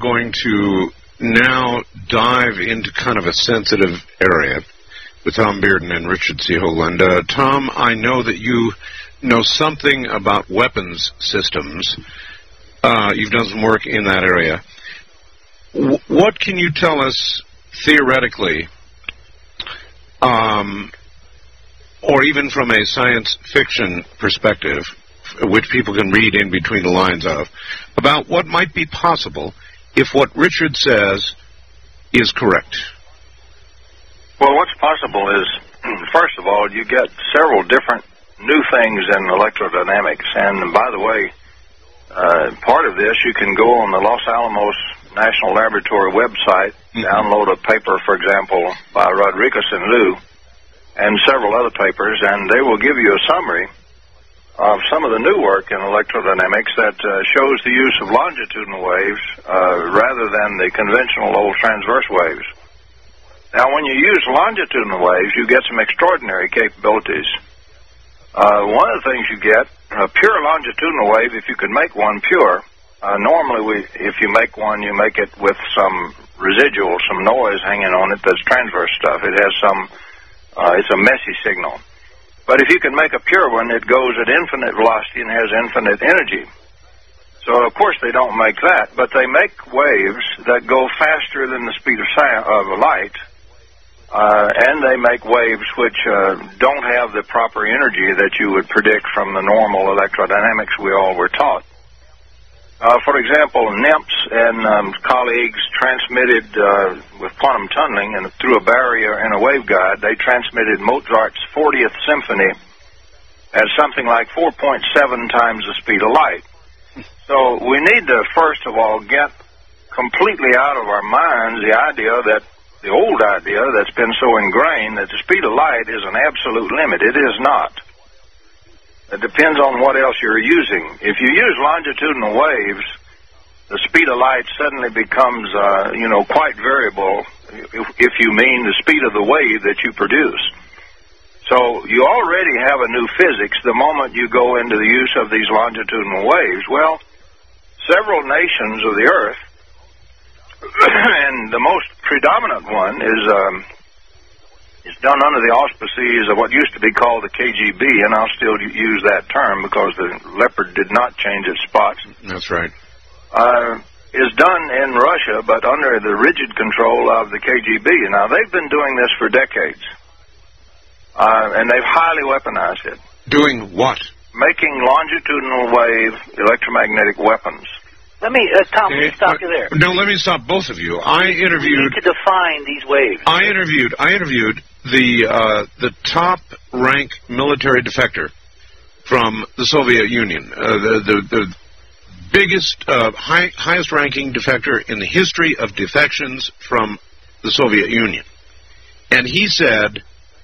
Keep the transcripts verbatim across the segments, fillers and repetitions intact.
going to now dive into kind of a sensitive area with Tom Bearden and Richard C. Hoagland. Uh, Tom, I know that you know something about weapons systems. Uh, you've done some work in that area. W- what can you tell us theoretically, um, or even from a science fiction perspective, which people can read in between the lines of, about what might be possible if what Richard says is correct? Well, what's possible is, first of all, you get several different new things in electrodynamics. And by the way, uh, part of this, you can go on the Los Alamos National Laboratory website, mm-hmm. download a paper, for example, by Rodriguez and Liu, and several other papers, and they will give you a summary of some of the new work in electrodynamics that uh, shows the use of longitudinal waves uh, rather than the conventional old transverse waves. Now, when you use longitudinal waves, you get some extraordinary capabilities. Uh, one of the things you get, a pure longitudinal wave, if you can make one pure, uh, normally we, if you make one, you make it with some residual, some noise hanging on it that's transverse stuff. It has some, uh, it's a messy signal. But if you can make a pure one, it goes at infinite velocity and has infinite energy. So, of course, they don't make that, but they make waves that go faster than the speed of, sound, of light, uh, and they make waves which uh, don't have the proper energy that you would predict from the normal electrodynamics we all were taught. Uh, for example, Nemps and um, colleagues transmitted uh, with quantum tunneling and through a barrier and a waveguide, they transmitted Mozart's fortieth Symphony at something like four point seven times the speed of light. So we need to, first of all, get completely out of our minds the idea that, the old idea that's been so ingrained that the speed of light is an absolute limit. It is not. It depends on what else you're using. If you use longitudinal waves, the speed of light suddenly becomes, uh, you know, quite variable, if, if you mean the speed of the wave that you produce. So you already have a new physics the moment you go into the use of these longitudinal waves. Well, several nations of the Earth, and the most predominant one is... Um, It's done under the auspices of what used to be called the K G B, and I'll still use that term because the leopard did not change its spots. That's right. Uh, is done in Russia, but under the rigid control of the K G B. Now, they've been doing this for decades, uh, and they've highly weaponized it. Doing what? Making longitudinal wave electromagnetic weapons. Let me, uh, Tom, let me stop you there. No, let me stop both of you. I interviewed... You need to define these waves. I interviewed, I interviewed the, uh, the top rank military defector from the Soviet Union, uh, the, the, the biggest, uh, high, highest ranking defector in the history of defections from the Soviet Union. And he said,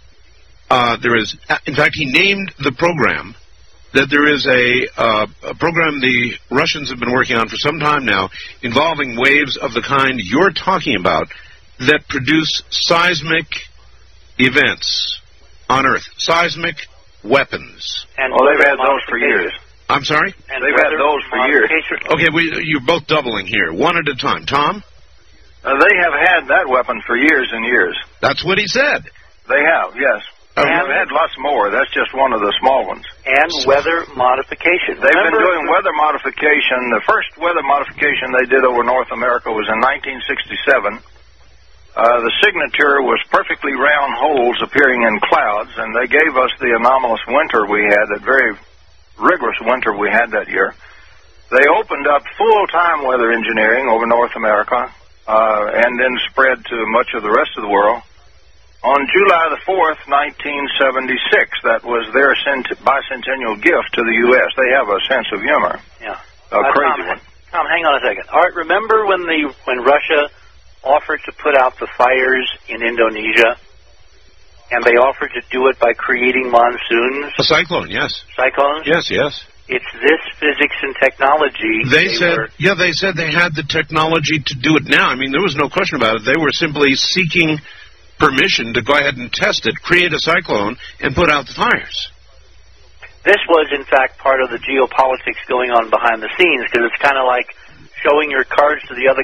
uh, there is, in fact, he named the program that there is a, uh, a program the Russians have been working on for some time now involving waves of the kind you're talking about that produce seismic events on Earth. Seismic weapons. And well, they've had those for years. I'm sorry? And they've had those for years. Okay, we, you're both doubling here. One at a time. Tom? Uh, they have had that weapon for years and years. That's what he said. They have, yes. Uh, and they've had lots more. That's just one of the small ones. And weather modification. They've Remember, been doing weather modification. The first weather modification they did over North America was in nineteen sixty-seven. Uh, the signature was perfectly round holes appearing in clouds, and they gave us the anomalous winter we had, that very rigorous winter we had that year. They opened up full-time weather engineering over North America, uh, and then spread to much of the rest of the world. On July the fourth, nineteen seventy-six, that was their cent- bicentennial gift to the U S They have a sense of humor. Yeah. A uh, crazy Tom, one. Tom, hang on a second. All right, remember when the when Russia offered to put out the fires in Indonesia, and they offered to do it by creating monsoons? A cyclone, yes. Cyclones? Yes, yes. It's this physics and technology. They, they said, were... yeah, they said they had the technology to do it now. I mean, there was no question about it. They were simply seeking permission to go ahead and test it, create a cyclone, and put out the fires. This was, in fact, part of the geopolitics going on behind the scenes, because it's kind of like showing your cards to the other